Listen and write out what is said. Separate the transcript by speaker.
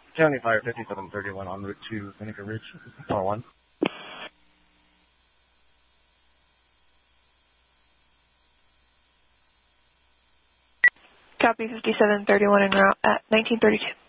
Speaker 1: County Fire 5731 en route to Vinegar Ridge, Tower 1.
Speaker 2: Copy 5731 en route at 1932.